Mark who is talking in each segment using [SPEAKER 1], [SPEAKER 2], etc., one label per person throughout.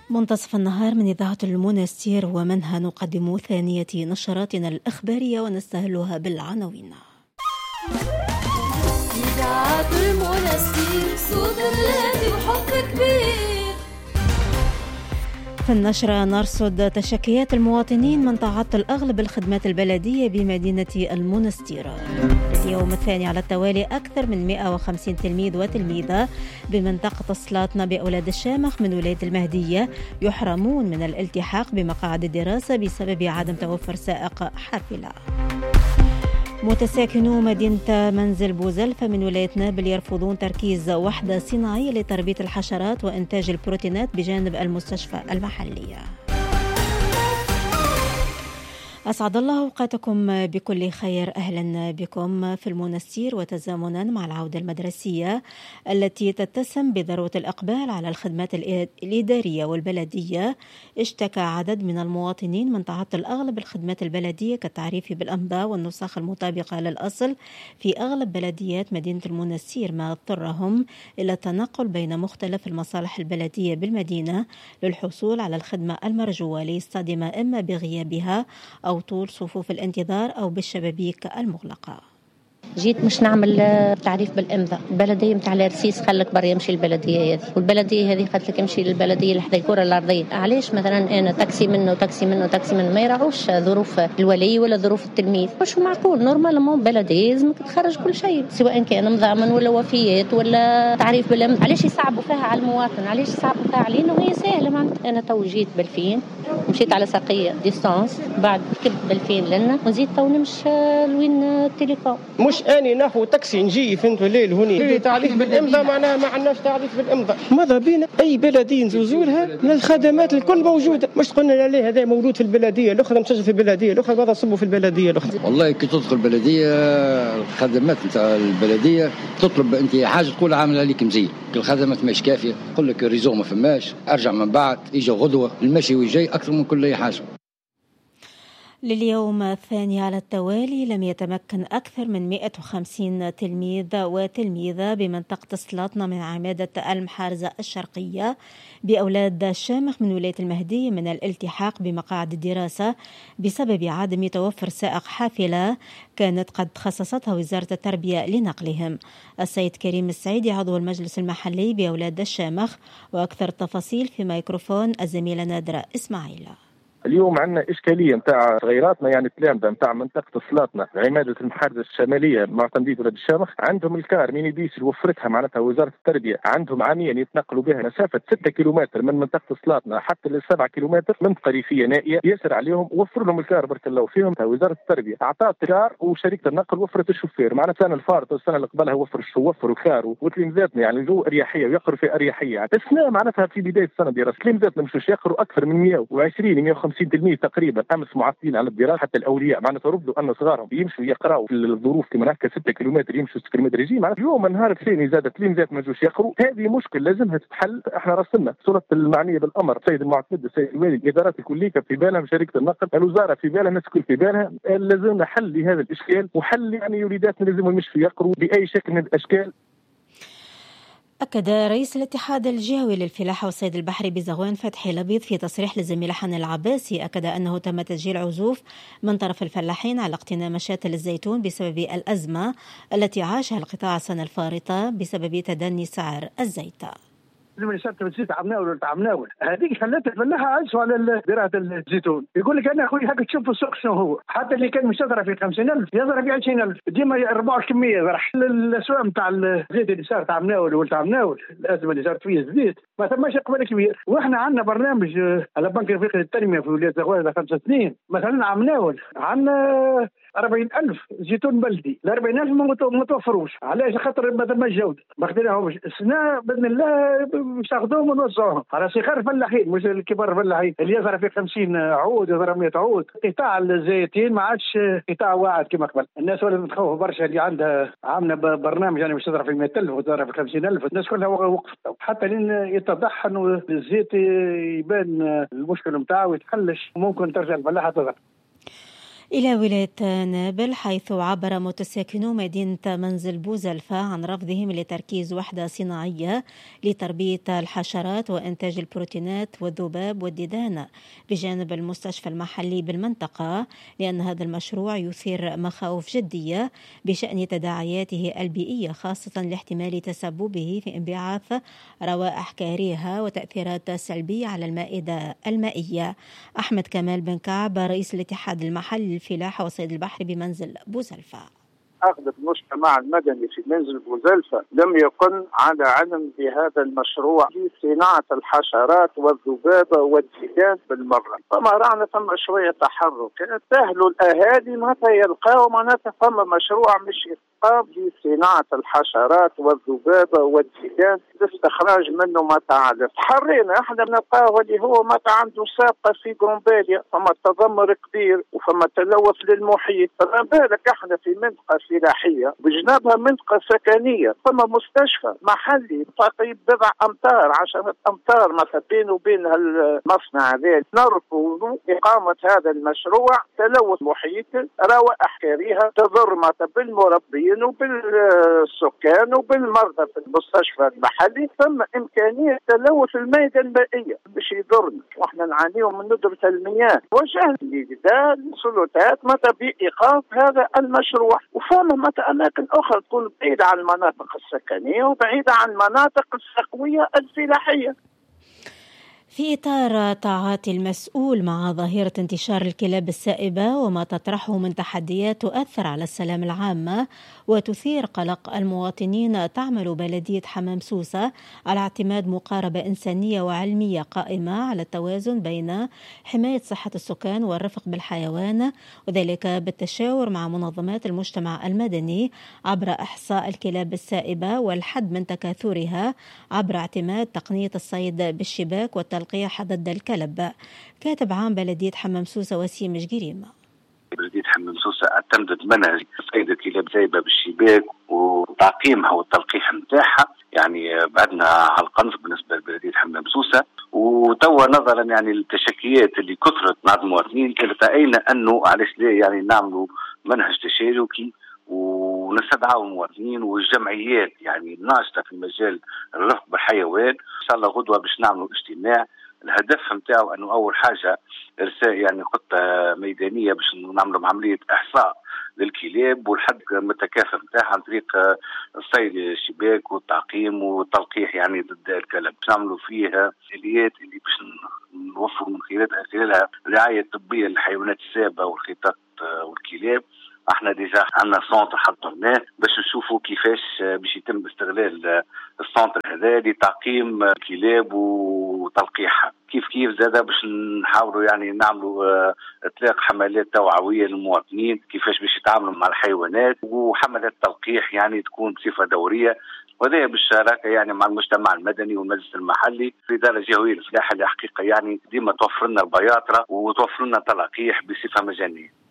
[SPEAKER 1] منتصف النهار من إذاعة المنستير، ومنها نقدم ثانية نشراتنا الإخبارية ونستهلها بالعناوين. إذاعة المنستير، صوت الهادي وحب كبير. في النشرة نرصد تشكيات المواطنين من تعطل أغلب الخدمات البلدية بمدينة المنستير. اليوم الثاني على التوالي أكثر من 150 تلميذ وتلميذة بمنطقة سلاطنة بأولاد الشامخ من ولاية المهدية يحرمون من الالتحاق بمقاعد الدراسة بسبب عدم توفر سائق حافلة. متساكنو مدينة منزل بوزلفة من ولاية نابل يرفضون تركيز وحدة صناعية لتربية الحشرات وإنتاج البروتينات بجانب المستشفى المحلية. أسعد الله أوقاتكم بكل خير. أهلا بكم في المنستير. وتزامنا مع العودة المدرسية التي تتسم بذروة الإقبال على الخدمات الإدارية والبلدية، اشتكى عدد من المواطنين من تعطل أغلب الخدمات البلدية كالتعريف بالأمضاء والنسخ المطابقة للأصل في أغلب بلديات مدينة المنستير، ما اضطرهم إلى التنقل بين مختلف المصالح البلدية بالمدينة للحصول على الخدمة المرجوة، ليصطدم إما بغيابها أو طول صفوف الانتظار أو بالشبابيك المغلقة.
[SPEAKER 2] جيت مش نعمل تعريف بالامضاء، البلديه متاع الرسيس خلك برا يمشي البلديه هذه، والبلديه هذه قالت لك امشي للبلديه اللي حدا الكره الارضيه. علاش مثلا انا تاكسي منه وتاكسي منه وتاكسي منه ما يراعوش ظروف الولي ولا ظروف التلميذ؟ مش معقول. نورمالمون بلديه لازمك تخرج كل شيء، سواء كان مضامن ولا وفيات ولا تعريف بالامضاء. علاش يصعبوا فيها على المواطن؟ علاش يصعبوا فيها علينا وهي سهله؟ معناتها انا تو جيت بالفين، مشيت على ساقيه ديستانس، بعد كبت بالفين لنا ونزيد تو نمشي لوين التليفون.
[SPEAKER 3] مش اني ناخذ تاكسي نجي فهمت الليل هوني تعريف بالامضاء، معناها ما عندناش تعريف بالامضاء. ماذا بينا اي بلديه نزوزوا لها الخدمات الكل موجوده، مش تقولنا لا هذا موجود في البلديه الاخرى مسجل في البلديه الاخرى ماذا صبوا في البلديه الاخرى.
[SPEAKER 4] والله كي تدخل البلديه الخدمات نتاع البلديه تطلب انت حاجه تقول عامله عليك مزيه، الخدمات مش كافيه، يقول لك الريزو ما فماش، ارجع من بعد يجي غدوه، المشي ويجي اكثر من كل اي حاجه.
[SPEAKER 1] لليوم الثاني على التوالي لم يتمكن أكثر من 150 تلميذ وتلميذة بمنطقة سلاطنة من عمادة المحارزة الشرقية بأولاد الشامخ من ولاية المهدية من الالتحاق بمقاعد الدراسة بسبب عدم توفر سائق حافلة كانت قد خصصتها وزارة التربية لنقلهم. السيد كريم السعيدي عضو المجلس المحلي بأولاد الشامخ، وأكثر التفاصيل في ميكروفون الزميلة نادرة إسماعيل.
[SPEAKER 5] اليوم عندنا إشكالية نتاع صغيراتنا، يعني التلامذة نتاع منطقة سلاطنة عمادة المحارزة الشمالية مع تنظيف ولاد الشامخ، عندهم الكار ميني بيس اللي وفرتها معناتها وزارة التربية، عندهم عاميا يتنقلوا بها مسافة 6 كيلومتر من منطقة سلاطنة حتى ل 7 كيلومتر منطقة ريفية نائية، يسر عليهم وفر لهم الكار بارك الله فيهم. وزارة التربية أعطت الكار وشركة النقل وفرت الشوفير، معناتها السنة الفارطة والسنة اللي قبلها وفروا الكار وتلامذاتنا يعني جو أريحية ويقروا في أريحية. السنة معناتها في بداية السنة الدراسية تلامذاتنا مشوش يقروا أكثر من 120 150 تلميذ تقريبا امس معطلين على الدراسه، حتى الاولياء معناتها رفضوا ان صغارهم يمشوا يقراوا في الظروف كما هكا 6 كيلومتر يمشوا 6 كيلومتر يجي. معناتها اليوم النهار الثاني زادت تلاميذات ما جوش يقروا، هذه مشكل لازمها تتحل. احنا راسلنا السلطه المعنيه بالامر السيد المعتمد السيد الوالي الادارات الكليه في بالها، شركه النقل الوزاره في بالها، الناس الكل في بالها. لازمنا حل لهذا الاشكال وحل يعني وليداتنا لازم يمشوا يقروا باي شكل من الاشكال.
[SPEAKER 1] أكد رئيس الاتحاد الجهوي للفلاحة والصيد البحري بزغوان فتحي لبيض في تصريح للزميلة حنان العباسي، أكد أنه تم تسجيل عزوف من طرف الفلاحين على اقتناء مشاتل الزيتون بسبب الأزمة التي عاشها القطاع السنة الفارطة بسبب تدني سعر الزيت.
[SPEAKER 6] من شرط الزيت عمناول هذيك خلت الفلاحه عايشوا على زراعه الزيتون. يقول لك انا اخوي هاك تشوف السوق شنو هو، حتى اللي كان مستزرع في 50,000 يزرع في 20,000، ديما يربعوا الكميه. راح الاسواق نتاع الزيت اللي صار تاع مناول ولد عمناول، الازمه اللي صارت فيه الزيت ما ثماش اقبال كبير. واحنا عندنا برنامج على بنك افريقيا للتنميه في ولايه زغوان 5 سنين، مثلا عمناول عندنا 40,000 زيتون بلدي، ال 40,000 ما توفروش. علاش؟ خاطر ما ثماش جوده، ما خديناهمش. السنه باذن الله باش ناخذوهم ونوزعوهم على صغار الفلاحين مش الكبار الفلاحين اللي يزرع في 50 عود يزرع 100 عود. قطاع الزيتين ما عادش قطاع واعد كما قبل، الناس ولا متخوفه برشا اللي عندنا برنامج يعني باش تزرع في 100,000 وتزرع في 50,000، الناس كلها وقفت حتى لين يتضح انه الزيت يبان المشكل نتاعو ويتحلش، ممكن ترجع الفلاحه تزرع.
[SPEAKER 1] إلى ولاية نابل، حيث عبر متساكنو مدينة منزل بوزلفة عن رفضهم لتركيز وحدة صناعية لتربية الحشرات وإنتاج البروتينات والذباب والديدان بجانب المستشفى المحلي بالمنطقة، لأن هذا المشروع يثير مخاوف جدية بشأن تداعياته البيئية، خاصة لاحتمال تسببه في انبعاث روائح كريهة وتأثيرات سلبية على المائدة المائية. أحمد كمال بن كعب، رئيس الاتحاد المحلي للفلاحة وصيد البحر بمنزل بوزلفة:
[SPEAKER 7] أخذ المجتمع المدني في منزل بوزلفة لم يكن على علم بهذا المشروع في صناعة الحشرات والذبابة والديدان بالمرة، فما رأينا ثم شوية تحرك. سهلوا الأهالي متى يلقاوا معناتها ثم مشروع مش إسقاط لصناعة الحشرات والذبابة والديدان لاستخراج منه ما تعرف. حرينا احنا بنلقاه اللي هو ما عنده سابقة في جرومباليا، فما تدمر كبير وفما تلوث للمحيط. فما بالك احنا في منطقة فلاحية بجنبها منطقة سكنية، ثم مستشفى محلي تقريبا بضع أمتار 10 أمتار مثلا بينه وبين المصنع هذا. نرفض إقامة هذا المشروع، تلوث محيط، روائح كريهة تضر مثلا بالمربين وبالسكان وبالمرضى في المستشفى المحلي. ثم إمكانية تلوث المائدة المائية باش يضرنا، واحنا نعانيه من ندرة المياه. وجه النداء للسلطات متى بإيقاف هذا المشروع، وفما متى أماكن أخرى تكون بعيدة عن المناطق السكنية وبعيدة عن المناطق السقوية الفلاحية.
[SPEAKER 1] في إطار تعاطي المسؤول مع ظاهرة انتشار الكلاب السائبة وما تطرحه من تحديات تؤثر على السلام العامة وتثير قلق المواطنين، تعمل بلدية حمام سوسة على اعتماد مقاربة إنسانية وعلمية قائمة على التوازن بين حماية صحة السكان والرفق بالحيوان، وذلك بالتشاور مع منظمات المجتمع المدني عبر إحصاء الكلاب السائبة والحد من تكاثرها عبر اعتماد تقنية الصيد بالشباك والتلقيح ضد الكلب. كاتب عام بلدية حمام سوسة وسيم جريمة:
[SPEAKER 8] بلدية حمام سوسة اعتمدت منهج صيد الكلاب سايبة بالشباك وتعقيمها والتلقيح نتاعها، يعني بعدنا على القنص بالنسبة لبلدية حمام سوسة. وتوا نظرا يعني للتشكيات اللي كثرت مع المواطنين التقينا انه علاش لا يعني نعملوا منهج تشاركي ونستدعوا المواطنين والجمعيات يعني ناشطة في مجال الرفق بالحيوان. ان شاء الله غدوة باش نعملوا اجتماع، الهدف نتاعو انه اول حاجة ارساء يعني خطة ميدانية باش نعملوا عملية احصاء للكلاب والحد متكافئ نتاعها عن طريق الصيد الشباك والتعقيم والتلقيح يعني ضد الكلب. باش نعملوا فيها اليات اللي باش نوفروا من خلالها رعاية طبية للحيوانات السابة والخطط والكلاب. احنا ديجا عندنا سونتر حضرناه باش نشوفوا كيفاش باش يتم استغلال السونتر هذا لتعقيم الكلاب وتلقيحها. كيف زاده باش نحاولوا يعني نعملوا اطلاق حملات توعويه للمواطنين كيفاش باش يتعاملوا مع الحيوانات، وحملات تلقيح يعني تكون بصفه دوريه، وهذا بالشراكه يعني مع المجتمع المدني والمجلس المحلي في الاداره الجهويه للفلاحه اللي حقيقه يعني ديما توفر لنا البياطره وتوفر لنا تلقيح بصفه مجانيه.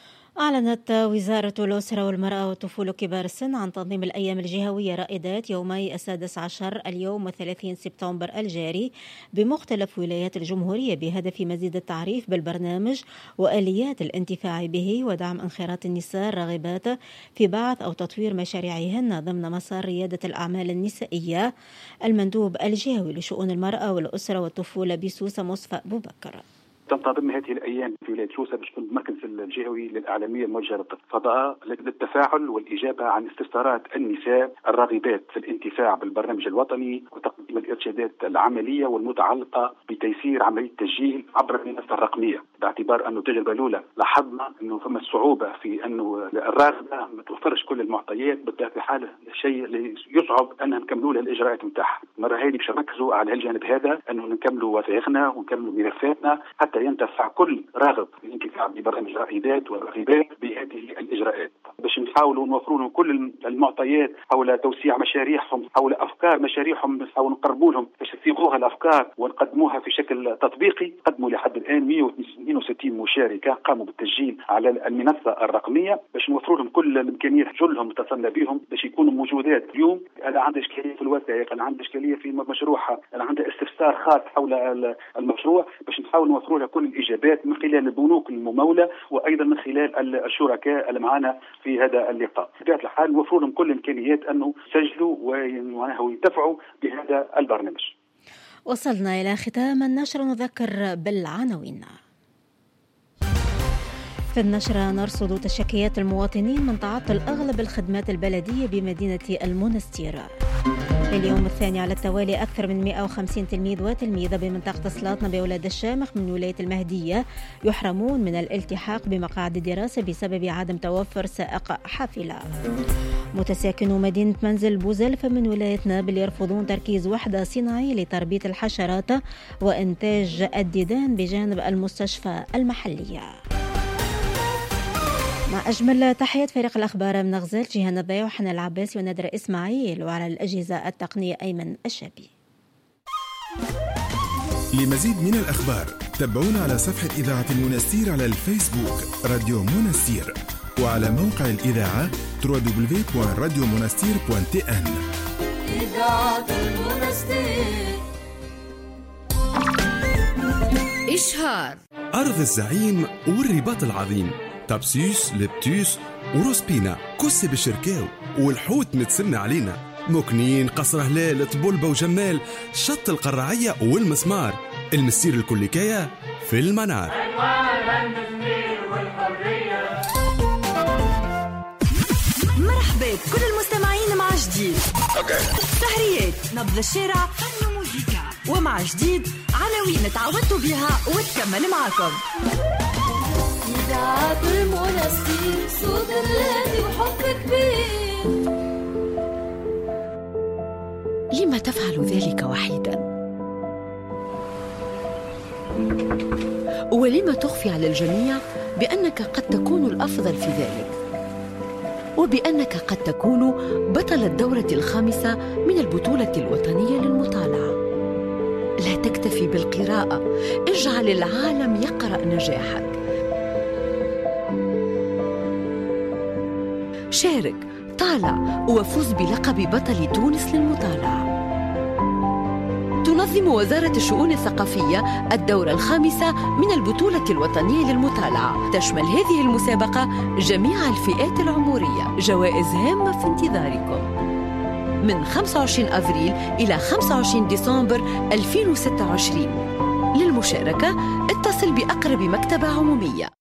[SPEAKER 1] أعلنت وزارة الأسرة والمرأة والطفولة وكبار السن عن تنظيم الأيام الجهوية رائدات يومي 16 اليوم و30 سبتمبر الجاري بمختلف ولايات الجمهورية بهدف مزيد التعريف بالبرنامج وآليات الانتفاع به ودعم انخراط النساء الراغبات في بعث أو تطوير مشاريعهن ضمن مسار ريادة الأعمال النسائية. المندوب الجهوي لشؤون المرأة والأسرة والطفولة بسوسة مصطفى أبو بكر:
[SPEAKER 9] تنتظم هذه الأيام في ولاية سوسة باش تكون المركز الجهوي للإعلامية الموجهة للفضاء للتفاعل والإجابة عن استفسارات النساء الراغبات في الانتفاع بالبرنامج الوطني وتقديم الإرشادات العملية والمتعلقة بتيسير عملية التسجيل عبر المنصة الرقمية، باعتبار أنه التجربة الأولى لاحظنا أنه فما صعوبة في أنه الراغبة ما توفرش كل المعطيات، بالطبيعة الحال الشيء اللي يصعب أن نكملوا له الإجراءات نتاعها. المرة هذه باش نركزوا على الجانب هذا، أنه نكملوا وثائقنا ونكملوا ملفاتنا حتى ينتفع كل راغب في الانتفاع ببرنامج رائدات والراغبات بهذه الإجراءات، باش نحاولوا نوفروا لهم كل المعطيات حول توسيع مشاريعهم، حول أفكار مشاريعهم، نحاول نقربوا لهم باش يصيغوها نطرحوها الأفكار ونقدموها في شكل تطبيقي. قدموا لحد الآن 162 مشاركة قاموا بالتسجيل على المنصة الرقمية باش نوفروا لهم كل الإمكانيات جلهم اتصلنا بهم باش يكونوا موجودات. اليوم أنا عندي إشكالية في الوثائق، أنا عندي إشكالية في مشروعها، أنا عندي استفسار خاص حول المشروع، باش نحاول نوفروا لها كل الإجابات من خلال البنوك الممولة وأيضا من خلال الشركاء اللي معنا في هذا اللقاء. بطبيعة الحال نوفروا لهم كل الإمكانيات أنه يسجلوا وينتفعوا بهذا البرنامج.
[SPEAKER 1] وصلنا إلى ختام النشر، نذكر بالعناوين. في النشرة نرصد تشكيات المواطنين من تعطل أغلب الخدمات البلدية بمدينة المنستير. اليوم الثاني على التوالي أكثر من 150 تلميذ وتلميذة بمنطقة سلاطنة بولاد الشامخ من ولاية المهدية يحرمون من الالتحاق بمقاعد الدراسة بسبب عدم توفر سائق حافلة. متساكنو مدينة منزل بوزلفة من ولاية نابل يرفضون تركيز وحدة صناعية لتربية الحشرات وإنتاج الديدان بجانب المستشفى المحلية. مع أجمل تحيات فريق الأخبار من غزال، جيهان الضياء وحنا العباسي ونادر إسماعيل، وعلى الأجهزة التقنية أيمن الشابي.
[SPEAKER 10] لمزيد من الأخبار تابعونا على صفحة إذاعة المنستير على الفيسبوك راديو منستير، وعلى موقع الإذاعة www.radiomonastir.tn. إذاعة المنستير.
[SPEAKER 11] إشهار أرض الزعيم والرباط العظيم، تبسيس لبتيس وروسبينا كسي بالشركاو، والحوت متسنى علينا، مكنين قصر هلال طبولبة وجمال، شط القرعية والمسمار، المسير الكليكية في المنار.
[SPEAKER 12] مرحبا بكل المستمعين مع جديد سهريات نبض الشارع فن وموسيقى، ومع جديد عناوين تعودتوا بها وتكمل معكم.
[SPEAKER 13] إذاعة المنستير صوت الهادي وحب كبير.
[SPEAKER 12] لما تفعل ذلك وحيدا؟ ولما تخفي على الجميع بأنك قد تكون الأفضل في ذلك، وبأنك قد تكون بطل الدورة الخامسة من البطولة الوطنية للمطالعة؟ لا تكتفي بالقراءة، اجعل العالم يقرأ نجاحك. شارك، طالع، وفوز بلقب بطل تونس للمطالعة. تنظم وزارة الشؤون الثقافية الدورة الخامسة من البطولة الوطنية للمطالعة. تشمل هذه المسابقة جميع الفئات العمرية. جوائز هامة في انتظاركم من 25 أفريل إلى 25 ديسمبر 2026. للمشاركة اتصل بأقرب مكتبة عمومية.